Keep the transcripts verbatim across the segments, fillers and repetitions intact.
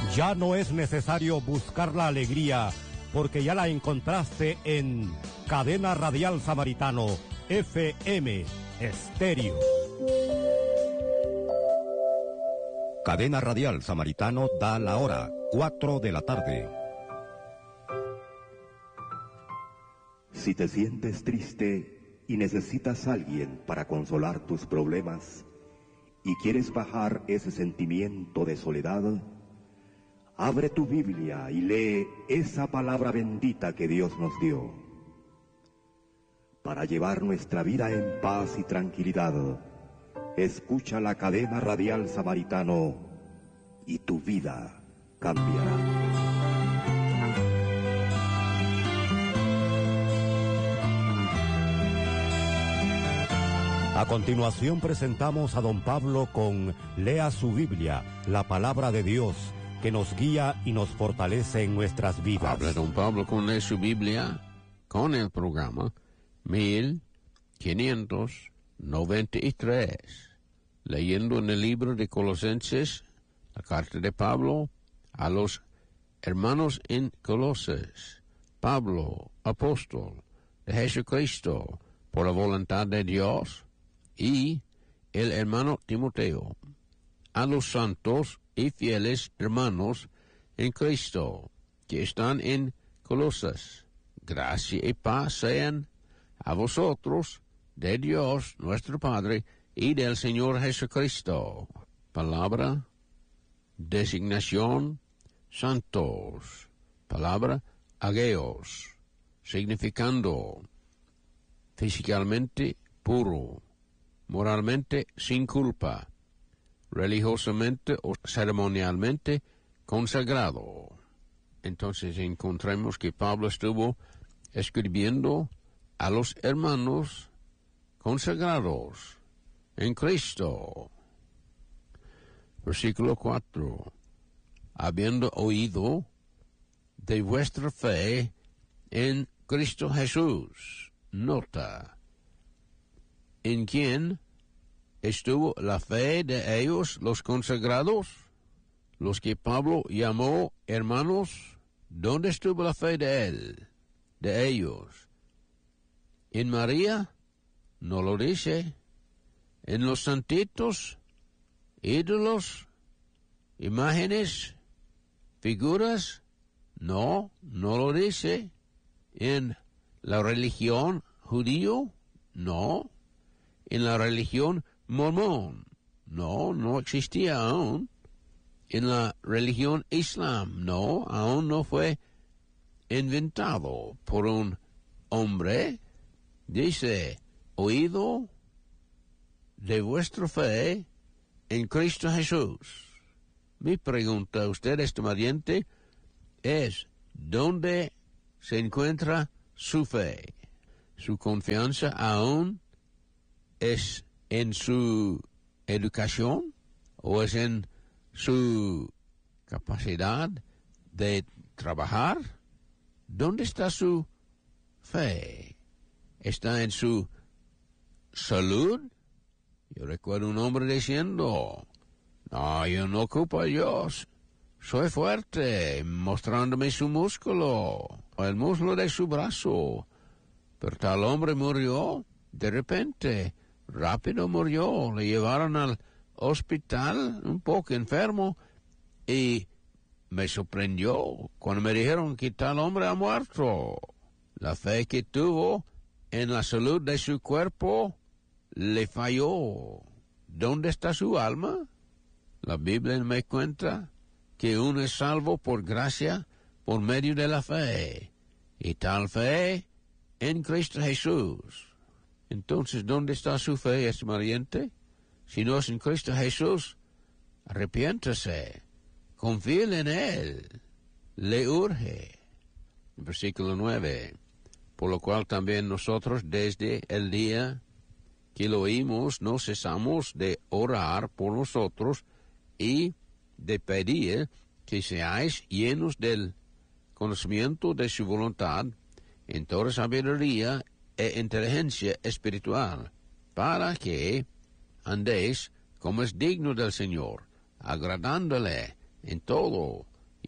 Ya no es necesario buscar la alegría, porque ya la encontraste en Cadena Radial Samaritano, F M Estéreo. Cadena Radial Samaritano da la hora, cuatro de la tarde. Si te sientes triste y necesitas a alguien para consolar tus problemas y quieres bajar ese sentimiento de soledad, abre tu Biblia y lee esa palabra bendita que Dios nos dio. Para llevar nuestra vida en paz y tranquilidad, escucha la Cadena Radial Samaritano y tu vida cambiará. A continuación presentamos a don Pablo con Lea su Biblia, la palabra de Dios, que nos guía y nos fortalece en nuestras vidas. Habla don Pablo con Lea su Biblia, con el programa mil quinientos noventa y tres, leyendo en el libro de Colosenses, la carta de Pablo a los hermanos en Colosas. Pablo, apóstol de Jesucristo, por la voluntad de Dios, y el hermano Timoteo, a los santos y fieles hermanos en Cristo que están en Colosas, gracia y paz sean a vosotros de Dios nuestro Padre y del Señor Jesucristo. Palabra, designación, santos. Palabra, ageos, significando físicamente puro, moralmente sin culpa, religiosamente o ceremonialmente consagrado. Entonces encontramos que Pablo estuvo escribiendo a los hermanos consagrados en Cristo. Versículo cuatro. Habiendo oído de vuestra fe en Cristo Jesús. Nota. ¿En quién estuvo la fe de ellos, los consagrados? Los que Pablo llamó hermanos. ¿Dónde estuvo la fe de él, de ellos? ¿En María? No lo dice. ¿En los santitos? ¿Ídolos? ¿Imágenes? ¿Figuras? No, no lo dice. ¿En la religión judío? No. ¿En la religión mormón? No, no existía aún. ¿En la religión islam? No, aún no fue inventado por un hombre. Dice, oído de vuestra fe en Cristo Jesús. Mi pregunta a usted, estimadiente, es, ¿dónde se encuentra su fe? ¿Su confianza aún es en su educación o es en su capacidad de trabajar? ¿Dónde está su fe? ¿Está en su salud? Yo recuerdo un hombre diciendo, no, yo no ocupo a Dios, soy fuerte, mostrándome su músculo, el músculo de su brazo. Pero tal hombre murió de repente, rápido murió, le llevaron al hospital un poco enfermo y me sorprendió cuando me dijeron que tal hombre ha muerto. La fe que tuvo en la salud de su cuerpo le falló. ¿Dónde está su alma? La Biblia me cuenta que uno es salvo por gracia por medio de la fe, y tal fe en Cristo Jesús. Entonces, ¿dónde está su fe, estimadiente? Si no es en Cristo Jesús, arrepiéntase, confíe en Él, le urge. Versículo nueve. Por lo cual también nosotros desde el día que lo oímos no cesamos de orar por nosotros y de pedir que seáis llenos del conocimiento de su voluntad en toda sabiduría e inteligencia espiritual, para que andéis como es digno del Señor, agradándole en todo,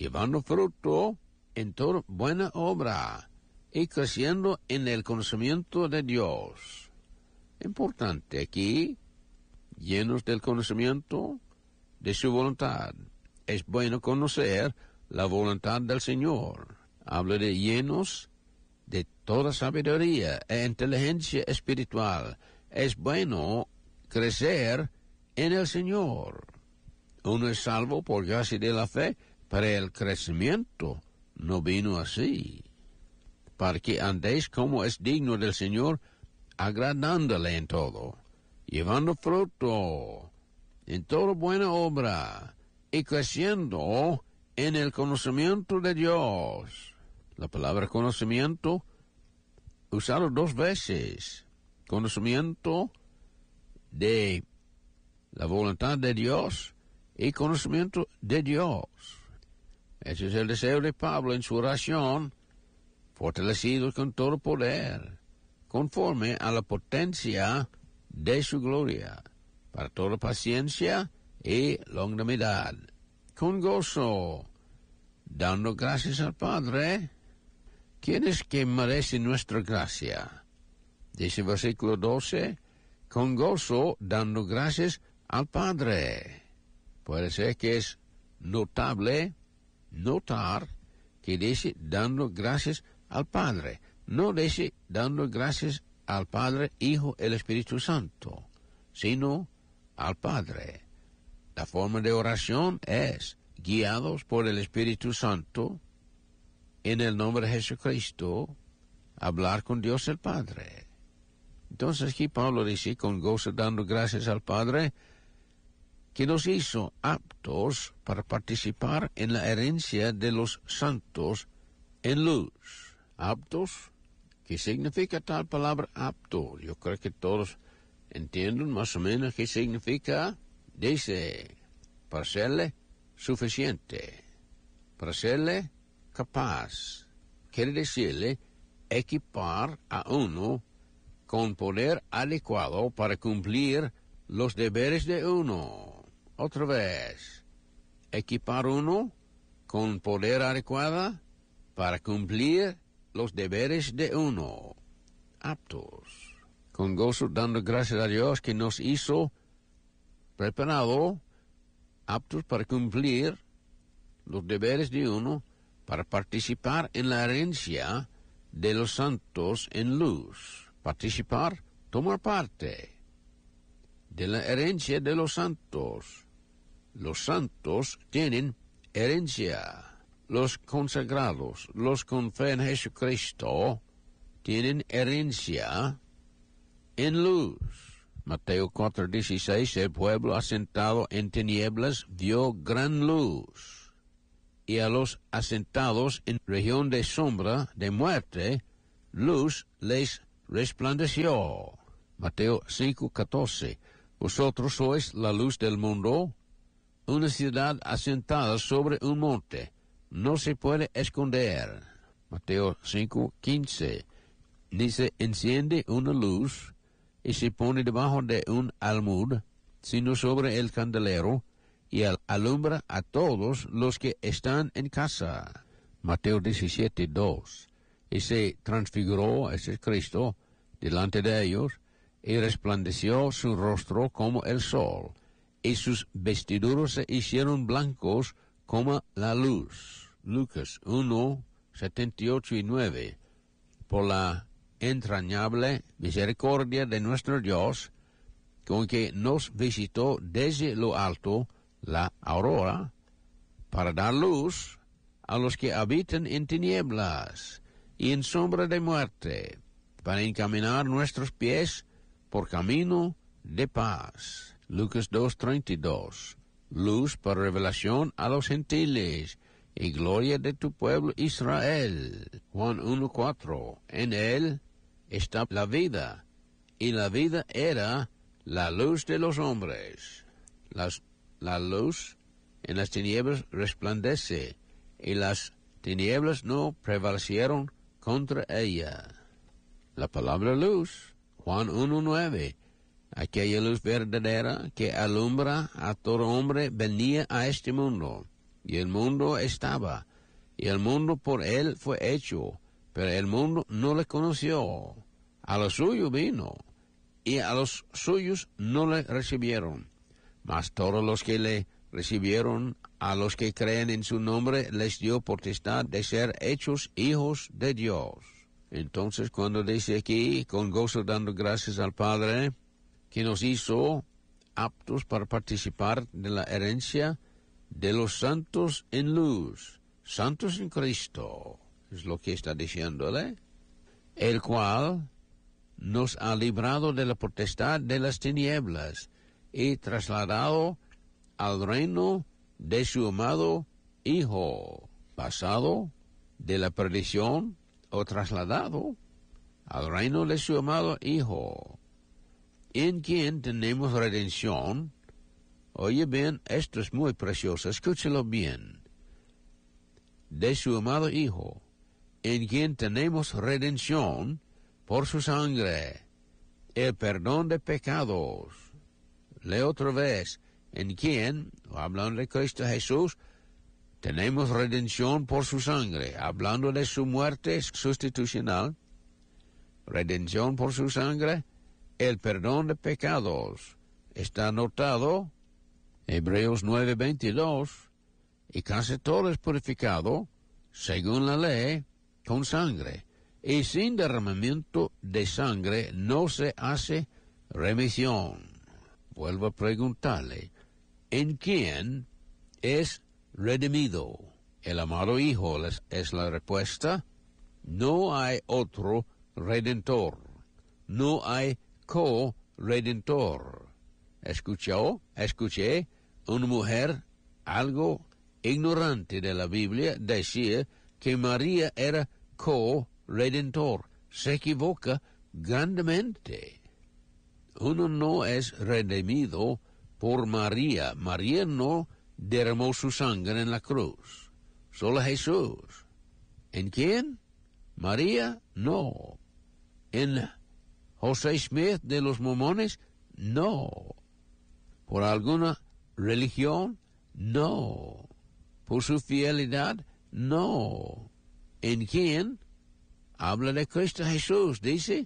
llevando fruto en toda buena obra y creciendo en el conocimiento de Dios. Importante aquí, llenos del conocimiento de su voluntad. Es bueno conocer la voluntad del Señor. Habla de llenos de toda sabiduría e inteligencia espiritual. Es bueno crecer en el Señor. Uno es salvo por gracia de la fe, pero el crecimiento no vino así. Para que andéis como es digno del Señor, agradándole en todo, llevando fruto en toda buena obra y creciendo en el conocimiento de Dios. La palabra conocimiento, usado dos veces. Conocimiento de la voluntad de Dios y conocimiento de Dios. Ese es el deseo de Pablo en su oración, fortalecido con todo poder, conforme a la potencia de su gloria, para toda paciencia y longanimidad, con gozo, dando gracias al Padre. ¿Quién es que merece nuestra gracia? Dice versículo doce, con gozo, dando gracias al Padre. Puede ser que es notable notar que dice dando gracias al Padre. No dice dando gracias al Padre, Hijo, el Espíritu Santo, sino al Padre. La forma de oración es guiados por el Espíritu Santo, en el nombre de Jesucristo, hablar con Dios el Padre. Entonces aquí Pablo dice, con gozo dando gracias al Padre, que nos hizo aptos para participar en la herencia de los santos en luz. Aptos, ¿qué significa tal palabra apto? Yo creo que todos entienden más o menos qué significa. Dice, para serle suficiente, para serle capaz. Quiere decirle equipar a uno con poder adecuado para cumplir los deberes de uno. Otra vez, equipar uno con poder adecuado para cumplir los deberes de uno. Aptos. Con gozo dando gracias a Dios que nos hizo preparado, aptos para cumplir los deberes de uno, para participar en la herencia de los santos en luz. Participar, tomar parte de la herencia de los santos. Los santos tienen herencia. Los consagrados, los con fe en Jesucristo, tienen herencia en luz. Mateo cuatro dieciséis, el pueblo asentado en tinieblas vio gran luz, y a los asentados en región de sombra de muerte, luz les resplandeció. Mateo cinco catorce, vosotros sois la luz del mundo, una ciudad asentada sobre un monte, no se puede esconder. Mateo cinco quince, ni se enciende una luz y se pone debajo de un almud, sino sobre el candelero, y alumbra a todos los que están en casa. Mateo diecisiete dos, y se transfiguró, ese es Cristo, delante de ellos, y resplandeció su rostro como el sol, y sus vestiduras se hicieron blancos como la luz. Lucas uno, setenta y ocho y nueve. Por la entrañable misericordia de nuestro Dios, con que nos visitó desde lo alto la aurora, para dar luz a los que habitan en tinieblas y en sombra de muerte, para encaminar nuestros pies por camino de paz. Lucas dos treinta y dos. Luz para revelación a los gentiles y gloria de tu pueblo Israel. Juan uno cuatro. En él está la vida, y la vida era la luz de los hombres. Las, la luz en las tinieblas resplandece, y las tinieblas no prevalecieron contra ella. La palabra luz, Juan uno nueve. Aquella luz verdadera que alumbra a todo hombre venía a este mundo, y el mundo estaba, y el mundo por él fue hecho, pero el mundo no le conoció. A lo suyo vino, y a los suyos no le recibieron. Mas todos los que le recibieron, a los que creen en su nombre, les dio potestad de ser hechos hijos de Dios. Entonces, cuando dice aquí, con gozo dando gracias al Padre, que nos hizo aptos para participar de la herencia de los santos en luz, santos en Cristo, es lo que está diciéndole, el cual nos ha librado de la potestad de las tinieblas y trasladado al reino de su amado Hijo, pasado de la perdición o trasladado al reino de su amado Hijo, en quien tenemos redención. Oye bien, esto es muy precioso, escúchelo bien. De su amado Hijo, en quien tenemos redención por su sangre, el perdón de pecados. Leo otra vez, en quien, hablando de Cristo Jesús, tenemos redención por su sangre, hablando de su muerte sustitucional, redención por su sangre, el perdón de pecados. Está anotado, Hebreos nueve veintidós, y casi todo es purificado, según la ley, con sangre, y sin derramamiento de sangre no se hace remisión. Vuelvo a preguntarle, ¿en quién es redimido? El amado Hijo es, es la respuesta. No hay otro redentor, no hay co-redentor. ¿Escuchó? Escuché una mujer algo ignorante de la Biblia decir que María era co-redentor. Se equivoca grandemente. Uno no es redimido por María. María no derramó su sangre en la cruz. Solo Jesús. ¿En quién? María, no. ¿En José Smith de los Mormones? No. ¿Por alguna religión? No. ¿Por su fidelidad? No. ¿En quién? Habla de Cristo Jesús, dice,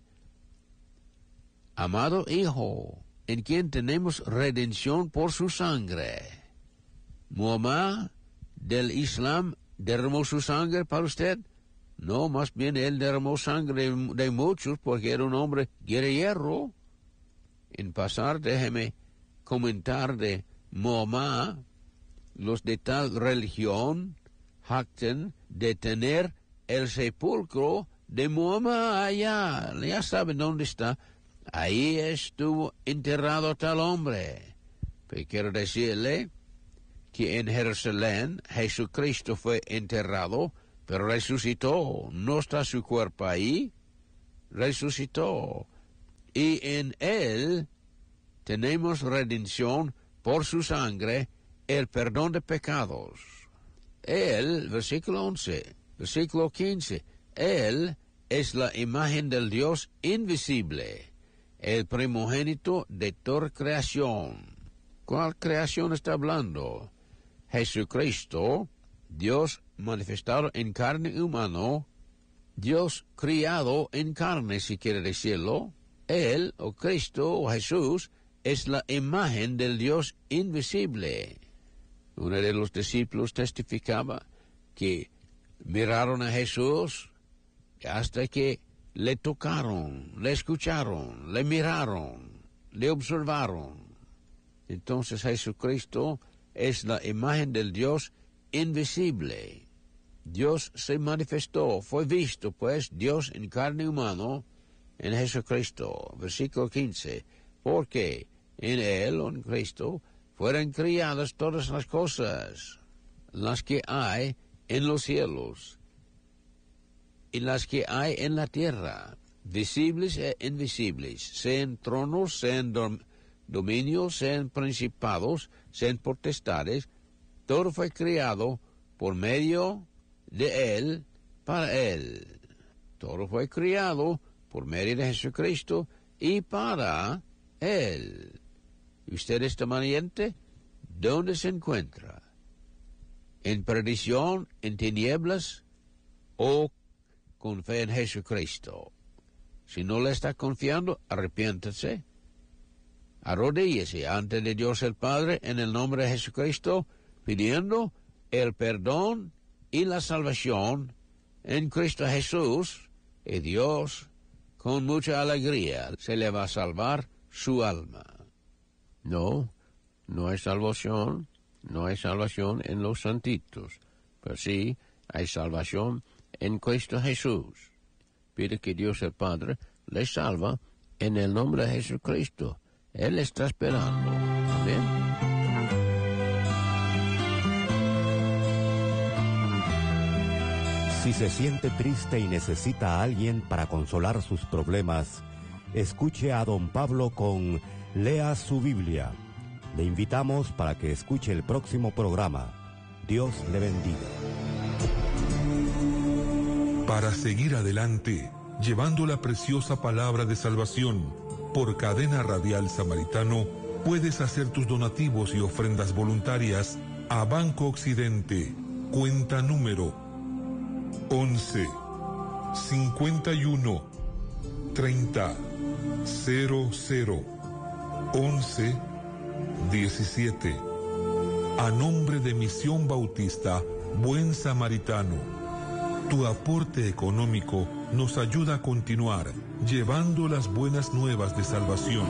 amado Hijo, en quien tenemos redención por su sangre. Muhammad del Islam derramó su sangre para usted. No, más bien él derramó sangre de muchos porque era un hombre guerrero. En pasar, déjeme comentar de Muhammad. Los de tal religión jactan de tener el sepulcro de Muhammad allá. Ya saben dónde está. Ahí estuvo enterrado tal hombre. Pero quiero decirle que en Jerusalén Jesucristo fue enterrado, pero resucitó. No está su cuerpo ahí. Resucitó. Y en él tenemos redención por su sangre, el perdón de pecados. Él, versículo once, versículo quince, él es la imagen del Dios invisible, el primogénito de toda creación. ¿Cuál creación está hablando? Jesucristo, Dios manifestado en carne humana, Dios criado en carne, si quiere decirlo. Él, o Cristo, o Jesús, es la imagen del Dios invisible. Uno de los discípulos testificaba que miraron a Jesús hasta que le tocaron, le escucharon, le miraron, le observaron. Entonces Jesucristo es la imagen del Dios invisible. Dios se manifestó, fue visto, pues, Dios en carne humana en Jesucristo. Versículo quince, porque en Él, o en Cristo, fueron criadas todas las cosas, las que hay en los cielos y las que hay en la tierra, visibles e invisibles, sean tronos, sean dom dominios, sean principados, sean potestades. Todo fue creado por medio de Él, para Él. Todo fue creado por medio de Jesucristo y para Él. ¿Y usted está valiente? ¿Dónde se encuentra? en perdición, en tinieblas, o con fe en Jesucristo. Si no le está confiando, arrepiéntase. Arrodíllese ante de Dios el Padre en el nombre de Jesucristo, pidiendo el perdón y la salvación en Cristo Jesús, y Dios, con mucha alegría, se le va a salvar su alma. No, no hay salvación, no hay salvación en los santitos, pero sí hay salvación en Cristo Jesús. Pide que Dios el Padre le salva en el nombre de Jesucristo. Él está esperando. Amén. Si se siente triste y necesita a alguien para consolar sus problemas, escuche a don Pablo con Lea su Biblia. Le invitamos para que escuche el próximo programa. Dios le bendiga. Para seguir adelante, llevando la preciosa palabra de salvación por Cadena Radial Samaritano, puedes hacer tus donativos y ofrendas voluntarias a Banco Occidente, cuenta número once, cincuenta y uno, treinta, cero cero, once, diecisiete. A nombre de Misión Bautista Buen Samaritano. Tu aporte económico nos ayuda a continuar llevando las buenas nuevas de salvación.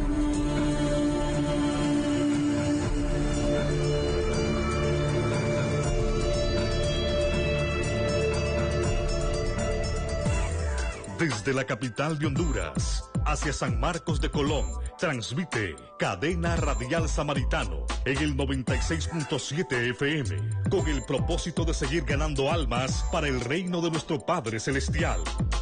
Desde la capital de Honduras hacia San Marcos de Colón, transmite Cadena Radial Samaritano en el noventa y seis punto siete F M, con el propósito de seguir ganando almas para el reino de nuestro Padre Celestial.